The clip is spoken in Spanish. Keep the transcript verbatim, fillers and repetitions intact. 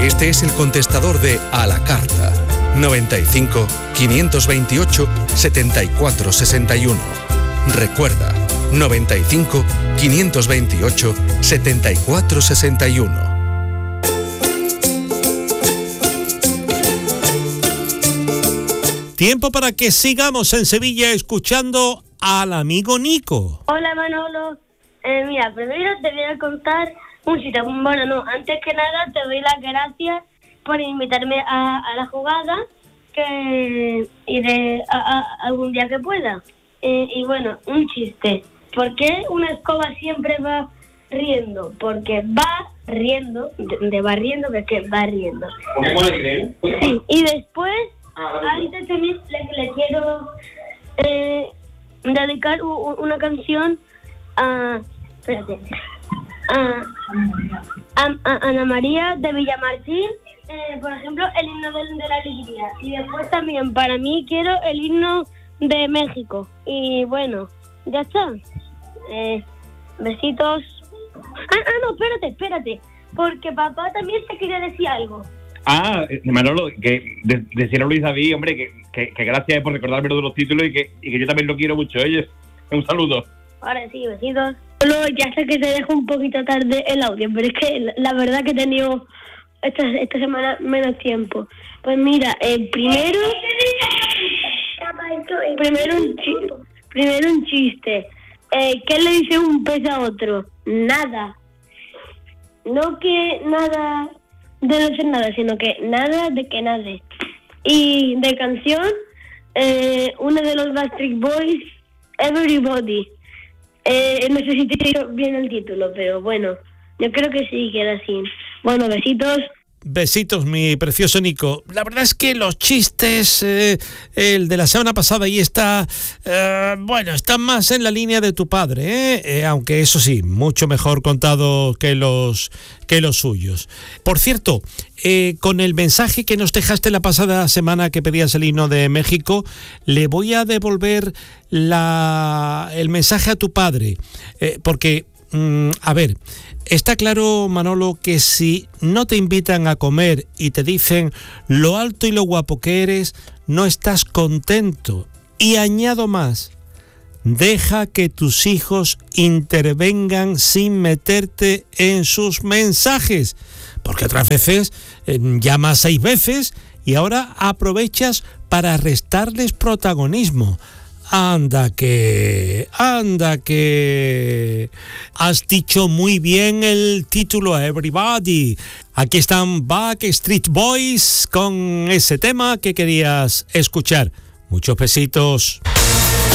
Este es el contestador de A la Carta. noventa y cinco, quinientos veintiocho, setenta y cuatro sesenta y uno. Recuerda, noventa y cinco, quinientos veintiocho, setenta y cuatro sesenta y uno. Tiempo para que sigamos en Sevilla escuchando al amigo Nico. Hola Manolo, eh, mira, primero te voy a contar un chiste. Bueno, no, antes que nada te doy las gracias por invitarme a, a la jugada, que iré a, a, algún día que pueda. Eh, y bueno, un chiste. ¿Por qué una escoba siempre va riendo? Porque va riendo, de, de va riendo, que es que va riendo. ¿Cómo le creen? Sí, y después, ahorita también le, le quiero eh, dedicar u, una canción a... Espérate. A, a, a Ana María de Villamartín, eh, por ejemplo, el himno de, de la alegría. Y después también, para mí, quiero el himno de México. Y bueno, ya está. Eh, besitos. Ah, ah, no, espérate, espérate. Porque papá también te quería decir algo. Ah, Manolo, que de, decirle a Luis David, hombre, que, que, que gracias por recordarme de los títulos y que, y que yo también lo quiero mucho. Oye, un saludo. Ahora sí, besitos. Solo ya sé que te dejo un poquito tarde el audio, pero es que la, la verdad que he tenido esta, esta semana menos tiempo. Pues mira, eh, primero... Primero un chiste. Primero un chiste. Eh, ¿Qué le dice un pez a otro? Nada. No que nada de no ser nada, sino que nada de que nade. Y de canción, eh, uno de los Backstreet Boys, Everybody. Eh, no sé si te he dicho bien el título, pero bueno, yo creo que sí, queda así. Bueno, besitos. Besitos, mi precioso Nico. La verdad es que los chistes, eh, el de la semana pasada y está, eh, bueno, están más en la línea de tu padre, ¿eh? Eh, aunque eso sí, mucho mejor contado que los, que los suyos. Por cierto, eh, con el mensaje que nos dejaste la pasada semana que pedías el himno de México, le voy a devolver la, el mensaje a tu padre, eh, porque, mm, a ver... Está claro, Manolo, que si no te invitan a comer y te dicen lo alto y lo guapo que eres, no estás contento. Y añado más, deja que tus hijos intervengan sin meterte en sus mensajes. Porque otras veces eh, llamas seis veces y ahora aprovechas para restarles protagonismo. Anda que, anda que has dicho muy bien el título, Everybody. Aquí están Backstreet Boys con ese tema que querías escuchar. Muchos besitos.